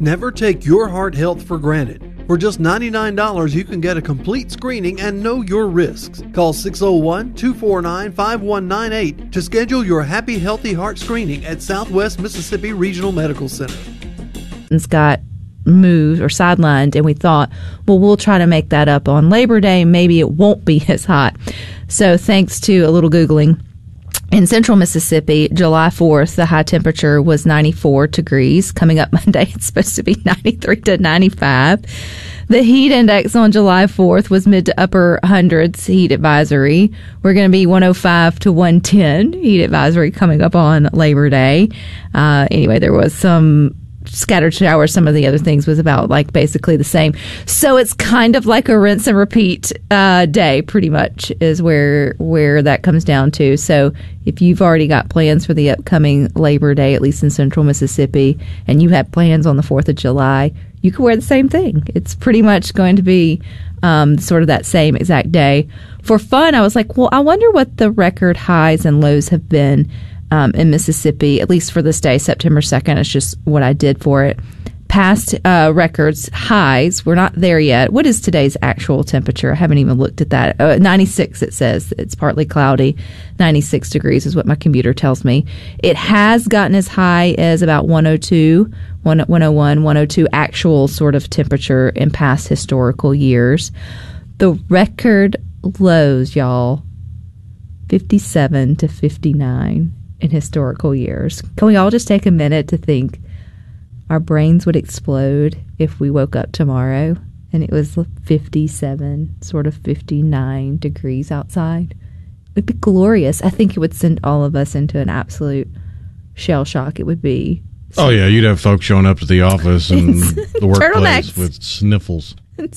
Never take your heart health for granted. For just $99, you can get a complete screening and know your risks. Call 601-249-5198 to schedule your Happy Healthy Heart screening at Southwest Mississippi Regional Medical Center. It's got moved or sidelined, and we thought, well, we'll try to make that up on Labor Day. Maybe it won't be as hot. So thanks to a little Googling, in central Mississippi, July 4th, the high temperature was 94 degrees. Coming up Monday, it's supposed to be 93 to 95. The heat index on July 4th was mid to upper hundreds heat advisory. We're going to be 105 to 110 heat advisory coming up on Labor Day. Anyway, there was some scattered showers. Some of the other things was about like basically the same. So it's kind of like a rinse and repeat day, pretty much, is where that comes down to. So if you've already got plans for the upcoming Labor Day, at least in central Mississippi, and you have plans on the 4th of July, you can wear the same thing. It's pretty much going to be sort of that same exact day. For fun, I was like, well, I wonder what the record highs and lows have been in Mississippi, at least for this day, September 2nd. It's just what I did for it. Past records, highs, we're not there yet. What is today's actual temperature? I haven't even looked at that. 96, it says. It's partly cloudy. 96 degrees is what my computer tells me. It has gotten as high as about 102, 101, 102 actual sort of temperature in past historical years. The record lows, y'all, 57 to 59. In historical years. Can we all just take a minute to think our brains would explode if we woke up tomorrow and it was 57, sort of 59 degrees outside? It would be glorious. I think it would send all of us into an absolute shell shock. It would be. Oh, yeah. You'd have folks showing up to the office and the workplace with sniffles.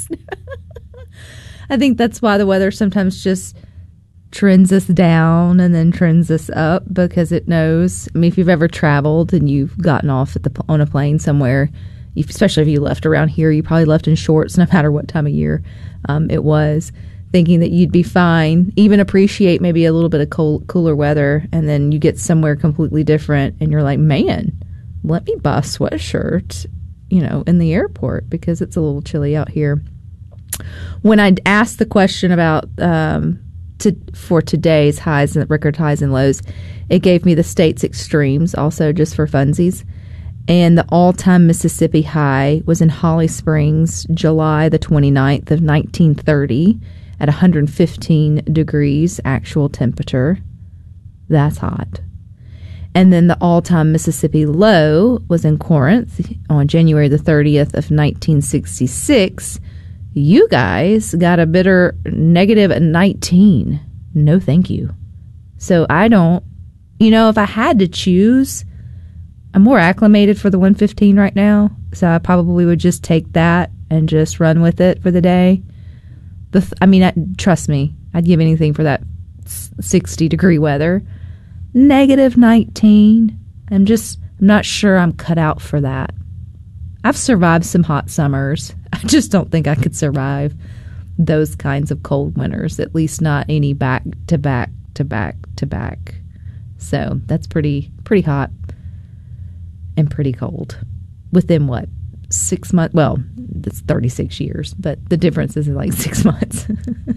I think that's why the weather sometimes just trends us down and then trends us up, because it knows. I mean, if you've ever traveled and you've gotten off on a plane somewhere, especially if you left around here, you probably left in shorts no matter what time of year it was, thinking that you'd be fine, even appreciate maybe a little bit of cooler weather, and then you get somewhere completely different and you're like, man, let me buy a sweatshirt, in the airport because it's a little chilly out here. When I asked the question about for today's highs and record highs and lows, it gave me the state's extremes also, just for funsies. And the all-time Mississippi high was in Holly Springs, July the 29th of 1930 at 115 degrees actual temperature. That's hot. And then the all-time Mississippi low was in Corinth on January the 30th of 1966. You guys got a bitter negative 19. No, thank you. So I don't, if I had to choose, I'm more acclimated for the 115 right now. So I probably would just take that and just run with it for the day. Trust me, I'd give anything for that 60 degree weather. Negative 19. I'm not sure I'm cut out for that. I've survived some hot summers. I just don't think I could survive those kinds of cold winters, at least not any back to back to back to back. So that's pretty hot and pretty cold. Within 6 months? Well, it's 36 years, but the difference is like 6 months.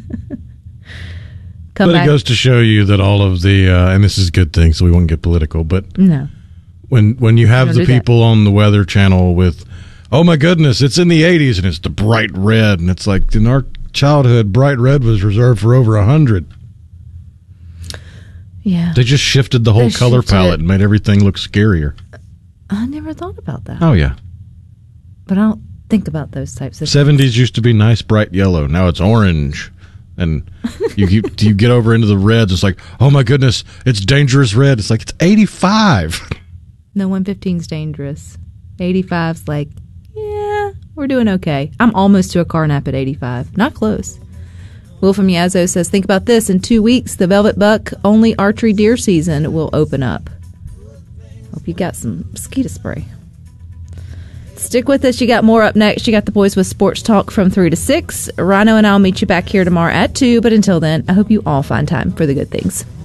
But it goes to show you that all of the, and this is a good thing, so we won't get political, but no. When you have the people on the Weather Channel with, oh my goodness, it's in the 80s and it's the bright red, and it's like in our childhood, bright red was reserved for over 100. Yeah. They just shifted the whole color palette and made everything look scarier. I never thought about that. Oh, yeah. But I don't think about those types of 70s things. Used to be nice, bright yellow. Now it's orange. And you get over into the reds, it's like, oh my goodness, it's dangerous red. It's like, it's 85. No, 115's dangerous. 85's like, yeah, we're doing okay. I'm almost to a car nap at 85. Not close. Will from Yazoo says, think about this. In 2 weeks, the Velvet Buck only archery deer season will open up. Hope you got some mosquito spray. Stick with us. You got more up next. You got the boys with Sports Talk from 3 to 6. Rhino and I'll meet you back here tomorrow at 2. But until then, I hope you all find time for the good things.